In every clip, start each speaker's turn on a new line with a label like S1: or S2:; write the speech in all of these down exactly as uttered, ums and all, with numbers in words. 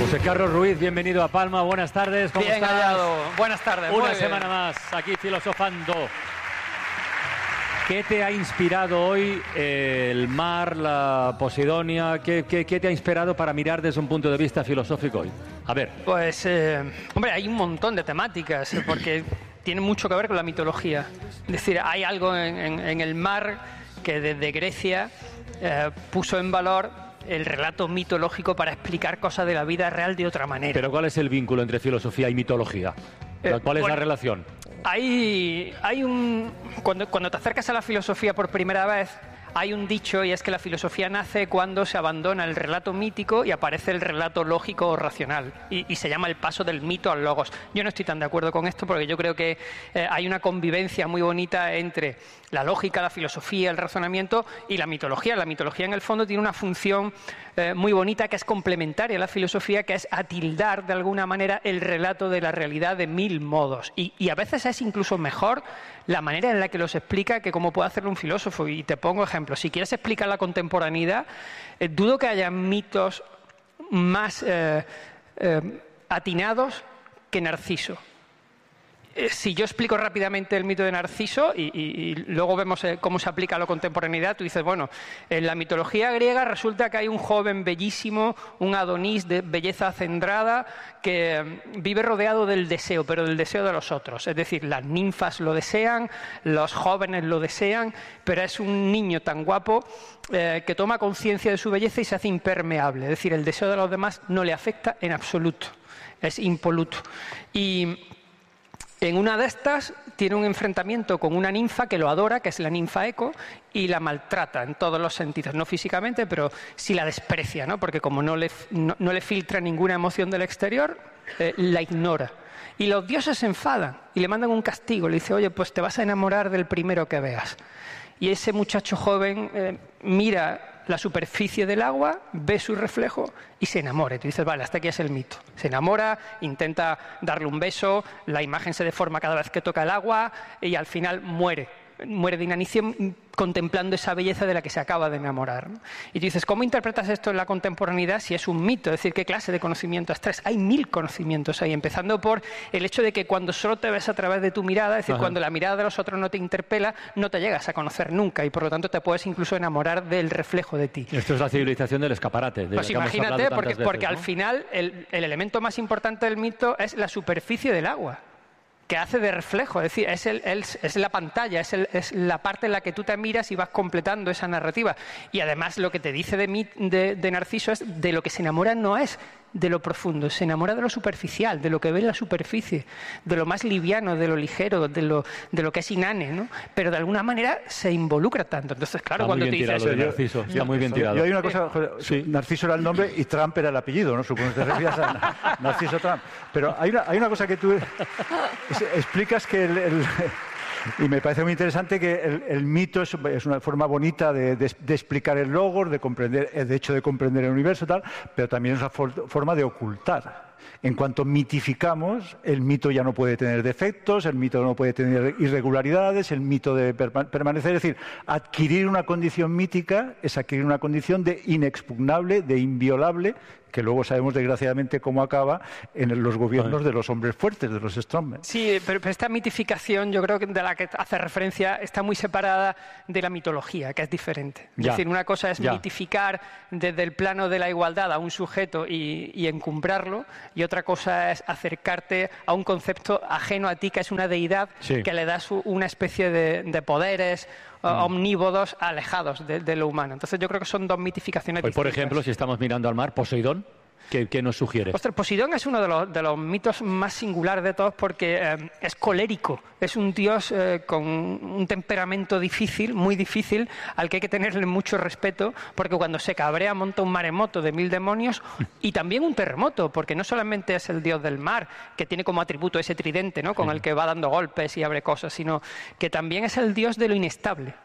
S1: José Carlos Ruiz, bienvenido a Palma, buenas tardes, ¿cómo
S2: Bien
S1: estás?
S2: hallado, buenas tardes.
S1: Una
S2: muy
S1: semana
S2: bien.
S1: más, aquí filosofando. ¿Qué te ha inspirado hoy eh, el mar, la Posidonia? ¿Qué, qué, ¿Qué te ha inspirado para mirar desde un punto de vista filosófico hoy? A ver.
S2: Pues, eh, hombre, hay un montón de temáticas, porque tiene mucho que ver con la mitología. Es decir, hay algo en, en, en el mar que desde Grecia eh, puso en valor el relato mitológico para explicar cosas de la vida real de otra manera.
S1: Pero ¿cuál es el vínculo entre filosofía y mitología?
S2: Eh,
S1: ¿Cuál es
S2: bueno,
S1: la relación?
S2: Hay, hay un... Cuando, cuando te acercas a la filosofía por primera vez, hay un dicho, y es que la filosofía nace cuando se abandona el relato mítico y aparece el relato lógico o racional, y, y se llama el paso del mito al logos. Yo no estoy tan de acuerdo con esto, porque yo creo que eh, hay una convivencia muy bonita entre la lógica, la filosofía, el razonamiento y la mitología. La mitología, en el fondo, tiene una función eh, muy bonita que es complementaria a la filosofía, que es atildar de alguna manera el relato de la realidad de mil modos, y, y a veces es incluso mejor la manera en la que los explica que cómo puede hacerlo un filósofo. Y te pongo ejemplos. Si quieres explicar la contemporaneidad, eh, dudo que haya mitos más eh, eh, atinados que Narciso. Si yo explico rápidamente el mito de Narciso y, y, y luego vemos eh, cómo se aplica a la contemporaneidad, tú dices, bueno, en la mitología griega resulta que hay un joven bellísimo, un Adonís de belleza acendrada, que eh, vive rodeado del deseo, pero del deseo de los otros. Es decir, las ninfas lo desean, los jóvenes lo desean, pero es un niño tan guapo eh, que toma conciencia de su belleza y se hace impermeable. Es decir, el deseo de los demás no le afecta en absoluto, es impoluto. Y en una de estas tiene un enfrentamiento con una ninfa que lo adora, que es la ninfa Eco, y la maltrata en todos los sentidos, no físicamente, pero sí la desprecia, ¿no? Porque como no le, no, no le filtra ninguna emoción del exterior, eh, la ignora. Y los dioses se enfadan y le mandan un castigo, le dice, oye, pues te vas a enamorar del primero que veas. Y ese muchacho joven eh, mira la superficie del agua, ve su reflejo y se enamora. Y tú dices, vale, hasta aquí es el mito. Se enamora, intenta darle un beso, la imagen se deforma cada vez que toca el agua y al final muere. Muere de inanición contemplando esa belleza de la que se acaba de enamorar, ¿no? Y tú dices, ¿cómo interpretas esto en la contemporaneidad si es un mito? Es decir, ¿qué clase de conocimiento extraes? Hay mil conocimientos ahí, empezando por el hecho de que cuando solo te ves a través de tu mirada, es decir, Ajá. cuando la mirada de los otros no te interpela, no te llegas a conocer nunca y por lo tanto te puedes incluso enamorar del reflejo de ti.
S1: Esto es la civilización del escaparate. De
S2: pues imagínate, porque, veces, porque ¿no? al final el, el elemento más importante del mito es la superficie del agua, que hace de reflejo, es decir, es, el, el, es la pantalla, es, el, es la parte en la que tú te miras y vas completando esa narrativa. Y además lo que te dice de, mí, de, de Narciso es de lo que se enamora no es de lo profundo, se enamora de lo superficial, de lo que ve en la superficie, de lo más liviano, de lo ligero, de lo, de lo que es inane, ¿no? Pero de alguna manera se involucra tanto. Entonces, claro,
S1: está
S2: cuando te dices...
S1: De Narciso, está muy bien tirado.
S3: Yo hay una cosa, sí. Narciso era el nombre y Trump era el apellido, ¿no? Supongo que te refieres a Narciso Trump. Pero hay una, hay una cosa que tú explicas que el... el y me parece muy interesante que el, el mito es, es una forma bonita de, de, de explicar el logos, de comprender, de hecho de comprender el universo y tal, pero también es una for, forma de ocultar. En cuanto mitificamos, el mito ya no puede tener defectos, el mito no puede tener irregularidades, el mito debe permanecer. Es decir, adquirir una condición mítica es adquirir una condición de inexpugnable, de inviolable, que luego sabemos desgraciadamente cómo acaba en los gobiernos de los hombres fuertes, de los strongmen.
S2: Sí, pero esta mitificación, yo creo que de la que hace referencia, está muy separada de la mitología, que es diferente. Es
S1: ya,
S2: decir, una cosa es
S1: ya.
S2: mitificar desde el plano de la igualdad a un sujeto y, y encumbrarlo, y otra cosa es acercarte a un concepto ajeno a ti, que es una deidad, sí. que le das una especie de, de poderes mm. omnívodos alejados de, de lo humano. Entonces yo creo que son dos mitificaciones
S1: pues,
S2: distintas.
S1: Por ejemplo, si estamos mirando al mar, Poseidón, ¿qué, qué nos sugiere?
S2: Ostras, Poseidón es uno de los, de los mitos más singulares de todos porque eh, es colérico, es un dios eh, con un temperamento difícil, muy difícil, al que hay que tenerle mucho respeto, porque cuando se cabrea monta un maremoto de mil demonios y también un terremoto, porque no solamente es el dios del mar, que tiene como atributo ese tridente, ¿no? con el que va dando golpes y abre cosas, sino que también es el dios de lo inestable.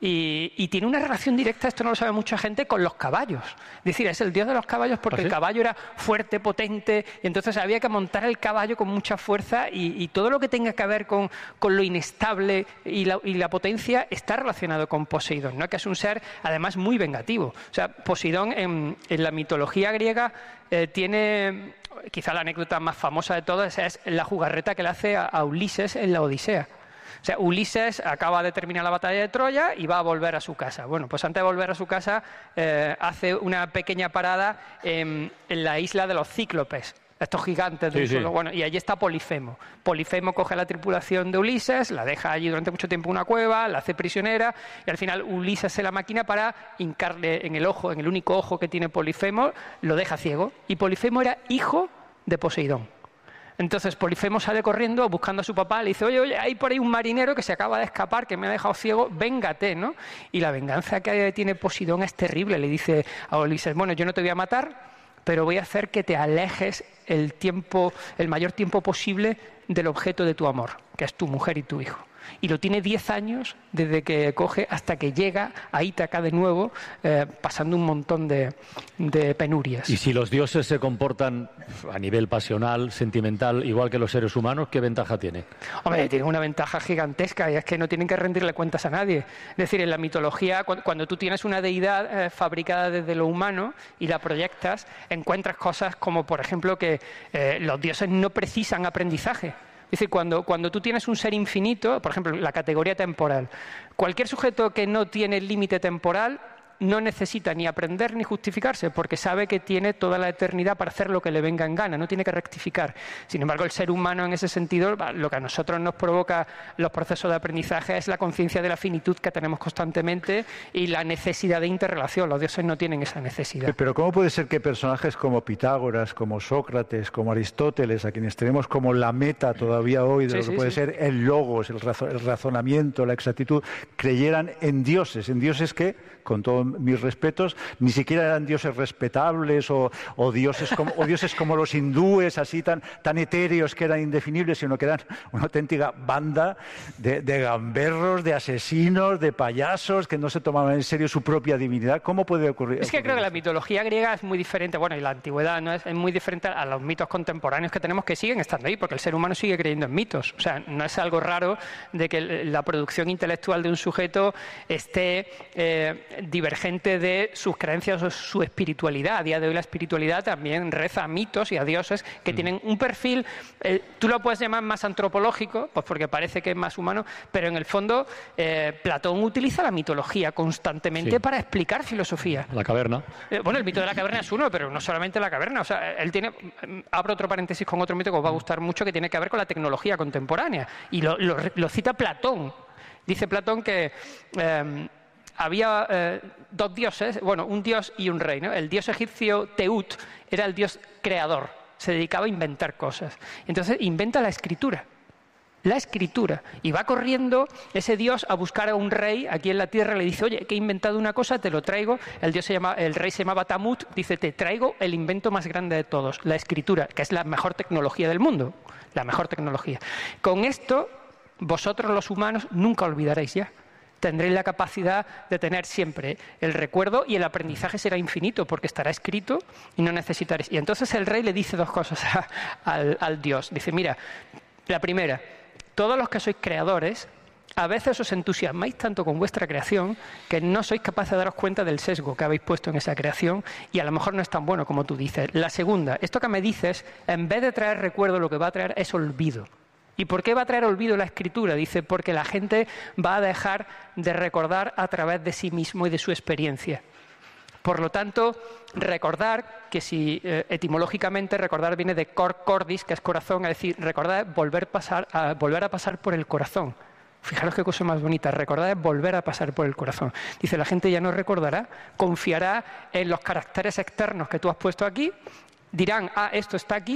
S2: Y, y tiene una relación directa, esto no lo sabe mucha gente, con los caballos. Es decir, es el dios de los caballos porque
S1: ¿Ah, sí?
S2: el caballo era fuerte, potente, y entonces había que montar el caballo con mucha fuerza y, y todo lo que tenga que ver con, con lo inestable y la, y la potencia está relacionado con Poseidón, ¿no? Que es un ser, además, muy vengativo. O sea, Poseidón en, en la mitología griega eh, tiene, quizá la anécdota más famosa de todas, es la jugarreta que le hace a, a Ulises en la Odisea. O sea, Ulises acaba de terminar la batalla de Troya y va a volver a su casa. Bueno, pues antes de volver a su casa eh, hace una pequeña parada en, en la isla de los Cíclopes, estos gigantes del
S1: sí,
S2: suelo.
S1: sí.
S2: Bueno, y allí está Polifemo. Polifemo coge a la tripulación de Ulises, la deja allí durante mucho tiempo en una cueva, la hace prisionera y al final Ulises se la máquina para hincarle en el ojo, en el único ojo que tiene Polifemo, lo deja ciego. Y Polifemo era hijo de Poseidón. Entonces Polifemo sale corriendo buscando a su papá, le dice, oye, oye, hay por ahí un marinero que se acaba de escapar, que me ha dejado ciego, véngate, ¿no? Y la venganza que tiene Poseidón es terrible, le dice a Ulises, bueno, yo no te voy a matar, pero voy a hacer que te alejes el tiempo, el mayor tiempo posible del objeto de tu amor, que es tu mujer y tu hijo. Y lo tiene diez años desde que coge hasta que llega a Ítaca de nuevo, eh, pasando un montón de, de penurias.
S1: Y si los dioses se comportan a nivel pasional, sentimental, igual que los seres humanos, ¿qué ventaja tiene?
S2: Hombre, tienen una ventaja gigantesca y es que no tienen que rendirle cuentas a nadie. Es decir, en la mitología, cuando, cuando tú tienes una deidad eh, fabricada desde lo humano y la proyectas, encuentras cosas como, por ejemplo, que eh, los dioses no precisan aprendizaje. Es decir, cuando, cuando tú tienes un ser infinito, por ejemplo, la categoría temporal, cualquier sujeto que no tiene límite temporal no necesita ni aprender ni justificarse porque sabe que tiene toda la eternidad para hacer lo que le venga en gana, no tiene que rectificar. Sin embargo, el ser humano en ese sentido, lo que a nosotros nos provoca los procesos de aprendizaje es la conciencia de la finitud que tenemos constantemente y la necesidad de interrelación. Los dioses no tienen esa necesidad.
S3: Pero ¿cómo puede ser que personajes como Pitágoras, como Sócrates, como Aristóteles, a quienes tenemos como la meta todavía hoy de
S2: Sí,
S3: lo que
S2: sí,
S3: puede
S2: sí.
S3: ser el logos, el, razo- el razonamiento, la exactitud, creyeran en dioses, en dioses que, con todos mis respetos, ni siquiera eran dioses respetables o, o, dioses, como, o dioses como los hindúes, así tan, tan etéreos que eran indefinibles, sino que eran una auténtica banda de, de gamberros, de asesinos, de payasos, que no se tomaban en serio su propia divinidad? ¿Cómo puede ocurrir?
S2: Es que
S3: ocurrir
S2: creo que la
S3: esto?
S2: mitología griega es muy diferente, bueno, y la antigüedad no es, es muy diferente a los mitos contemporáneos que tenemos que siguen estando ahí, porque el ser humano sigue creyendo en mitos. O sea, no es algo raro de que la producción intelectual de un sujeto esté eh, divergente de sus creencias o su espiritualidad. A día de hoy la espiritualidad también reza a mitos y a dioses que mm. tienen un perfil, eh, tú lo puedes llamar más antropológico, pues porque parece que es más humano, pero en el fondo eh, Platón utiliza la mitología constantemente sí. para explicar filosofía.
S1: La caverna.
S2: Eh, bueno, el mito de la caverna es uno, pero no solamente la caverna. O sea, él tiene, abro otro paréntesis con otro mito que os va a gustar mucho, que tiene que ver con la tecnología contemporánea. Y lo, lo, lo cita Platón. Dice Platón que eh, había eh, dos dioses, bueno, un dios y un rey, ¿no? El dios egipcio Teut era el dios creador, se dedicaba a inventar cosas. Entonces inventa la escritura. La escritura. Y va corriendo ese dios a buscar a un rey aquí en la tierra, le dice, oye, que he inventado una cosa, te lo traigo. El, dios se llama, el rey se llamaba Tamut, dice, te traigo el invento más grande de todos, la escritura, que es la mejor tecnología del mundo, la mejor tecnología. Con esto, vosotros los humanos nunca olvidaréis ya. Tendréis la capacidad de tener siempre el recuerdo y el aprendizaje será infinito porque estará escrito y no necesitaréis. Y entonces el rey le dice dos cosas a, al, al dios. Dice, mira, la primera, todos los que sois creadores, a veces os entusiasmáis tanto con vuestra creación que no sois capaces de daros cuenta del sesgo que habéis puesto en esa creación y a lo mejor no es tan bueno como tú dices. La segunda, esto que me dices, en vez de traer recuerdo, lo que va a traer es olvido. ¿Y por qué va a traer olvido la escritura? Dice, porque la gente va a dejar de recordar a través de sí mismo y de su experiencia. Por lo tanto, recordar, que si eh, etimológicamente recordar viene de cor cordis, que es corazón, es decir, recordar es volver, pasar a, volver a pasar por el corazón. Fijaros qué cosa más bonita, recordar es volver a pasar por el corazón. Dice, la gente ya no recordará, confiará en los caracteres externos que tú has puesto aquí, dirán, ah, esto está aquí,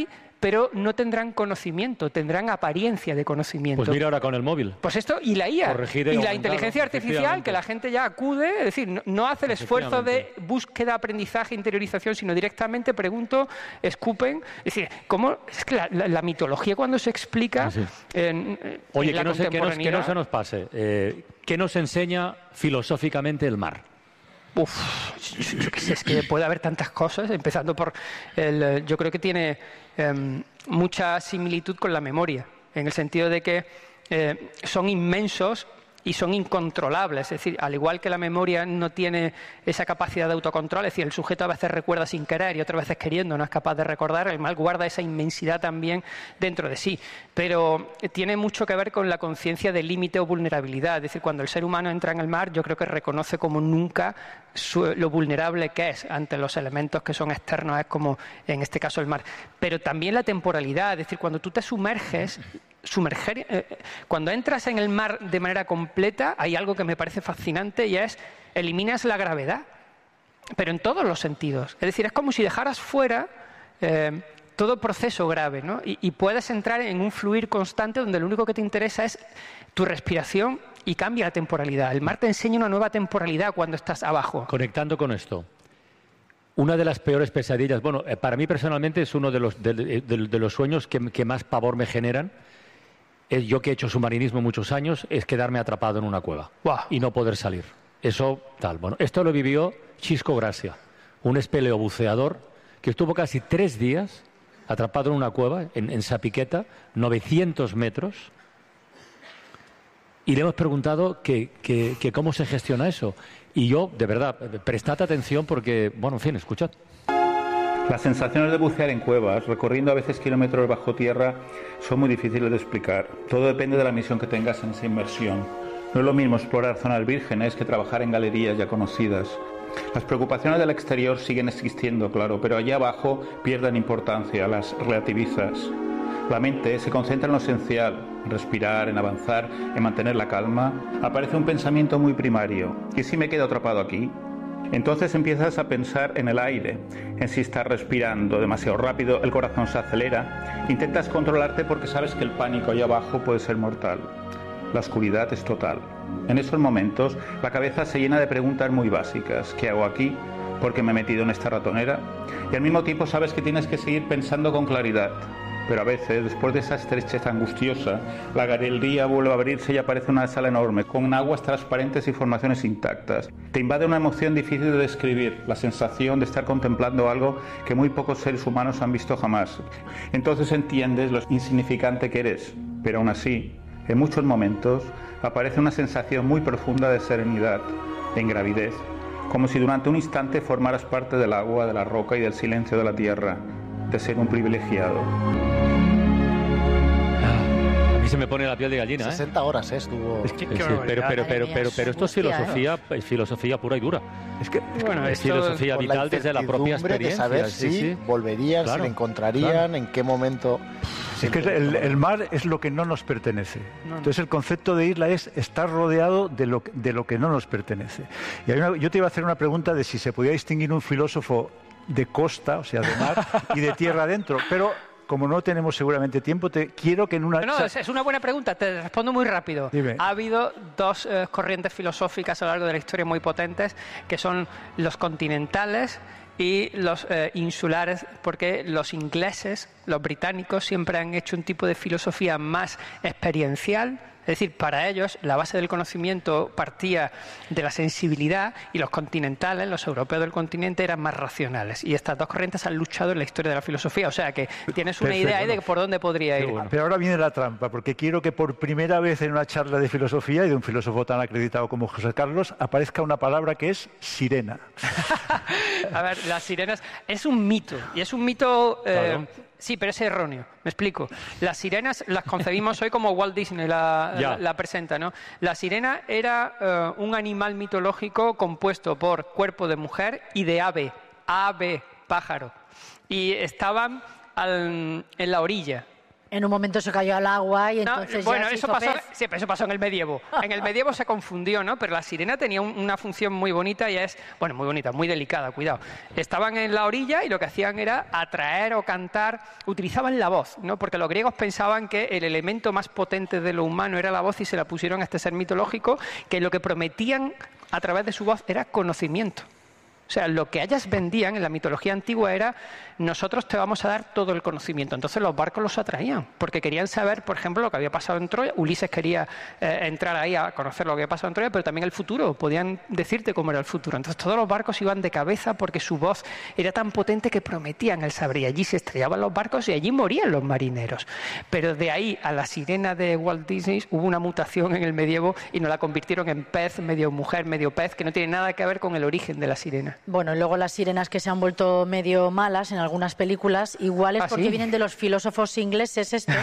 S2: pero no tendrán conocimiento, tendrán apariencia de conocimiento.
S1: Pues mira ahora con el móvil.
S2: Pues esto, y la I A,
S1: Corregir y
S2: y la
S1: aumentado,
S2: inteligencia artificial, que la gente ya acude, es decir, no, no hace el esfuerzo de búsqueda, aprendizaje, interiorización, sino directamente pregunto, escupen. Es decir, ¿cómo? Es que la, la, la mitología cuando se explica
S1: sí, sí.
S2: en,
S1: Oye,
S2: en
S1: que,
S2: la
S1: no se, que, nos, que no se nos pase. Eh, ¿Qué nos enseña filosóficamente el mar?
S2: Uf, yo, yo qué sé, es que puede haber tantas cosas, empezando por el, yo creo que tiene eh, mucha similitud con la memoria, en el sentido de que eh, son inmensos y son incontrolables, es decir, al igual que la memoria no tiene esa capacidad de autocontrol, es decir, el sujeto a veces recuerda sin querer y otras veces queriendo, no es capaz de recordar, el mal guarda esa inmensidad también dentro de sí, pero tiene mucho que ver con la conciencia de límite o vulnerabilidad, es decir, cuando el ser humano entra en el mar, yo creo que reconoce como nunca su, lo vulnerable que es ante los elementos que son externos, es como en este caso el mar, pero también la temporalidad, es decir, cuando tú te sumerges, sumerger, eh, cuando entras en el mar de manera completa, hay algo que me parece fascinante y es, eliminas la gravedad, pero en todos los sentidos. Es decir, es como si dejaras fuera eh, todo proceso grave, ¿no? Y, y puedes entrar en un fluir constante donde lo único que te interesa es tu respiración y cambia la temporalidad. El mar te enseña una nueva temporalidad cuando estás abajo.
S1: Conectando con esto. Una de las peores pesadillas, bueno, eh, para mí personalmente es uno de los, de, de, de, de los sueños que, que más pavor me generan. Yo que he hecho submarinismo muchos años, es quedarme atrapado en una cueva
S2: wow.
S1: y no poder salir. Eso tal. Bueno, esto lo vivió Xisco Gracia, un espeleobuceador que estuvo casi tres días atrapado en una cueva, en, en Sapiqueta, novecientos metros, y le hemos preguntado que, que, que cómo se gestiona eso. Y yo, de verdad, prestad atención porque, bueno, en fin, escuchad.
S4: Las sensaciones de bucear en cuevas, recorriendo a veces kilómetros bajo tierra, son muy difíciles de explicar. Todo depende de la misión que tengas en esa inmersión. No es lo mismo explorar zonas vírgenes que trabajar en galerías ya conocidas. Las preocupaciones del exterior siguen existiendo, claro, pero allá abajo pierden importancia, las relativizas. La mente se concentra en lo esencial, en respirar, en avanzar, en mantener la calma. Aparece un pensamiento muy primario. ¿Y si me quedo atrapado aquí? Entonces empiezas a pensar en el aire, en si estás respirando demasiado rápido, el corazón se acelera. Intentas controlarte porque sabes que el pánico allá abajo puede ser mortal. La oscuridad es total. En esos momentos la cabeza se llena de preguntas muy básicas. ¿Qué hago aquí? ¿Por qué me he metido en esta ratonera? Y al mismo tiempo sabes que tienes que seguir pensando con claridad. Pero a veces, después de esa estrechez angustiosa, la galería vuelve a abrirse y aparece una sala enorme, con aguas transparentes y formaciones intactas. Te invade una emoción difícil de describir, la sensación de estar contemplando algo que muy pocos seres humanos han visto jamás. Entonces entiendes lo insignificante que eres, pero aún así, en muchos momentos, aparece una sensación muy profunda de serenidad, de ingravidez, como si durante un instante formaras parte del agua, de la roca y del silencio de la tierra, de ser un privilegiado.
S1: A mí se me pone la piel de gallina, ¿eh?
S5: sesenta horas ¿eh? Estuvo...
S1: Es que, sí, pero, pero, pero, pero, pero, pero esto es filosofía, es filosofía pura y dura.
S3: Es que
S2: bueno,
S1: es filosofía vital desde la propia experiencia.
S5: De saber
S1: sí,
S5: si
S1: sí.
S5: volverían,
S1: claro,
S5: si le encontrarían, claro. En qué momento...
S3: Es que el, el mar es lo que no nos pertenece. No, Entonces el concepto de isla es estar rodeado de lo, de lo que no nos pertenece. Y hay una, yo te iba a hacer una pregunta de si se podía distinguir un filósofo de costa, o sea, de mar, y de tierra adentro, pero como no tenemos seguramente tiempo, te quiero que en una...
S2: No, no, es una buena pregunta, te respondo muy rápido.
S3: Dime.
S2: Ha habido dos eh, corrientes filosóficas a lo largo de la historia muy potentes, que son los continentales y los eh, insulares, porque los ingleses, los británicos, siempre han hecho un tipo de filosofía más experiencial. Es decir, para ellos la base del conocimiento partía de la sensibilidad y los continentales, los europeos del continente, eran más racionales. Y estas dos corrientes han luchado en la historia de la filosofía. O sea que tienes una
S3: Perfecto,
S2: idea ahí de por dónde podría ir.
S3: Bueno. Pero ahora viene la trampa, porque quiero que por primera vez en una charla de filosofía y de un filósofo tan acreditado como José Carlos aparezca una palabra que es sirena.
S2: A ver, las sirenas es un mito. Y es un mito... Eh,
S1: claro.
S2: Sí, pero es erróneo. Me explico. Las sirenas las concebimos hoy como Walt Disney la, la, la presenta, ¿no? La sirena era uh, un animal mitológico compuesto por cuerpo de mujer y de ave, ave, pájaro. Y estaban al, en la orilla.
S6: En un momento se cayó al agua y
S2: No,
S6: entonces
S2: bueno,
S6: ya se
S2: eso
S6: hizo
S2: pasó,
S6: pez.
S2: sí, pero eso pasó en el medievo. En el medievo se confundió, ¿no? Pero la sirena tenía un- una función muy bonita y es, bueno, muy bonita, muy delicada, cuidado. Estaban en la orilla y lo que hacían era atraer o cantar, utilizaban la voz, ¿no? Porque los griegos pensaban que el elemento más potente de lo humano era la voz y se la pusieron a este ser mitológico, que lo que prometían a través de su voz era conocimiento. O sea, lo que ellas vendían en la mitología antigua era, nosotros te vamos a dar todo el conocimiento. Entonces los barcos los atraían, porque querían saber, por ejemplo, lo que había pasado en Troya. Ulises quería eh, entrar ahí a conocer lo que había pasado en Troya, pero también el futuro. Podían decirte cómo era el futuro. Entonces todos los barcos iban de cabeza porque su voz era tan potente que prometían el saber. Y allí se estrellaban los barcos y allí morían los marineros. Pero de ahí a la sirena de Walt Disney hubo una mutación en el medievo y nos la convirtieron en pez, medio mujer, medio pez, que no tiene nada que ver con el origen de la sirena.
S6: Bueno, y luego las sirenas que se han vuelto medio malas en algunas películas, igual es
S2: ¿Ah,
S6: porque
S2: sí?
S6: vienen de los filósofos ingleses estos.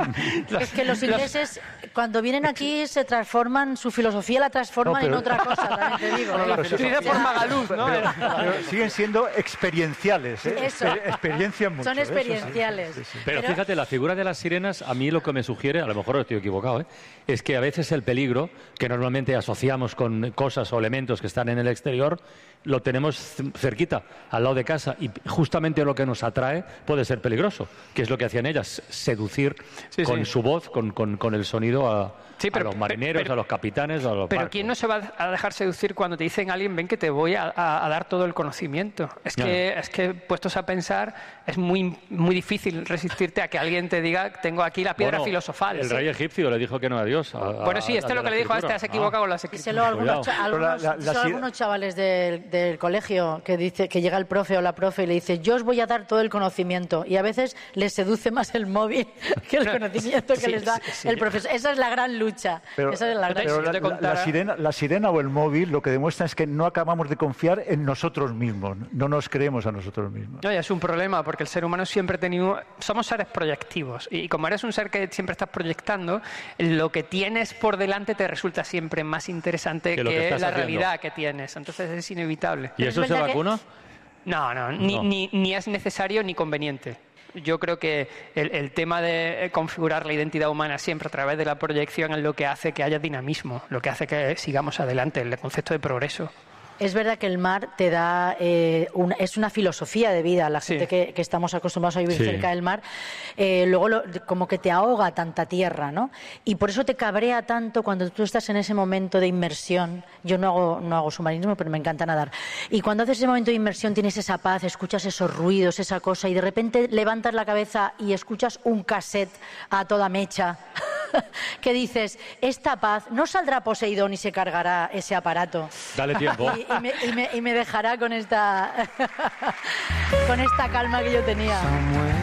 S6: Es que los ingleses, cuando vienen aquí, se transforman, su filosofía la transforman
S3: No, pero-
S6: en otra cosa, también te digo.
S3: No, no,
S6: ¿eh?
S3: pero
S2: Sí, de forma galuz, ¿no?
S3: Pero, pero siguen siendo experienciales, ¿eh?
S6: Eso.
S3: Exper- experiencian mucho.
S6: Son
S3: ¿eh? Eso sí.
S6: experienciales.
S3: Sí, sí.
S1: Pero,
S6: Pero-
S1: fíjate, la figura de las sirenas, a mí lo que me sugiere, a lo mejor estoy equivocado, ¿eh? es que a veces el peligro, que normalmente asociamos con cosas o elementos que están en el exterior, lo tenemos c- cerquita, al lado de casa, y justamente lo que nos atrae puede ser peligroso, que es lo que hacían ellas, seducir
S2: Sí,
S1: con
S2: sí.
S1: su voz, con, con- con el sonido a,
S2: Sí, pero-
S1: a los marineros,
S2: pero-
S1: a los capitanes, a los
S2: Pero
S1: barcos.
S2: ¿quién no se va a dejar seducir cuando te dicen a alguien, ven que te voy a, a- a dar todo el conocimiento? Es
S1: Ya.
S2: que, es que puestos a pensar, es muy, muy difícil resistirte a que alguien te diga, tengo aquí la piedra
S1: Bueno,
S2: filosofal.
S1: El
S2: Sí.
S1: rey egipcio le dijo que no a Dios. a- a-
S2: Bueno, sí, este
S1: a
S2: lo que
S1: la
S2: le dijo a este,
S1: escritura.
S2: has equivocado
S1: Ah.
S2: con las escrituras.
S6: Díselo a algunos,
S1: Cuidado.
S6: cha-
S3: Pero la-
S6: algunos,
S3: la- la
S6: díselo a
S3: si-
S6: algunos chavales del, del colegio que dice que llega el profe o la profe y le dice, yo os voy a dar todo el conocimiento, y a veces les seduce más el móvil que el conocimiento que
S2: Sí,
S6: les da
S2: sí, sí.
S6: el profesor. Esa es la gran lucha.
S3: Pero,
S6: Esa es la gran
S3: pero
S2: si
S3: la,
S2: te
S3: la-
S2: contara-
S3: la sirena, la sirena o el móvil lo que demuestra es que no acabamos de confiar en nosotros mismos, no nos creemos a nosotros mismos.
S2: No, y es un problema porque el ser humano siempre ha tenido... Somos seres proyectivos y como eres un ser que siempre estás proyectando, lo que tienes por delante te resulta siempre más interesante
S1: Que
S2: que,
S1: lo que estás
S2: la
S1: haciendo.
S2: realidad que tienes. Entonces es inevitable.
S1: ¿Y
S6: Pero
S1: eso
S6: es
S1: se
S6: verdad que-
S1: vacuna?
S2: No, no, ni,
S1: No.
S2: Ni, ni es necesario ni conveniente. Yo creo que el, el tema de configurar la identidad humana siempre a través de la proyección es lo que hace que haya dinamismo, lo que hace que sigamos adelante, el concepto de progreso.
S6: Es verdad que el mar te da, eh, una- es una filosofía de vida. La
S2: Sí.
S6: gente que, que estamos acostumbrados a vivir
S1: Sí.
S6: cerca del mar, eh, luego lo- como que te ahoga tanta tierra, ¿no? Y por eso te cabrea tanto cuando tú estás en ese momento de inmersión. Yo no hago, no hago submarinismo, pero me encanta nadar. Y cuando haces ese momento de inmersión tienes esa paz, escuchas esos ruidos, esa cosa, y de repente levantas la cabeza y escuchas un cassette a toda mecha. Que dices, esta paz, no saldrá Poseidón y se cargará ese aparato.
S1: Dale tiempo.
S6: Y, y me, y me- y me dejará con esta con esta calma que yo tenía.
S7: Somewhere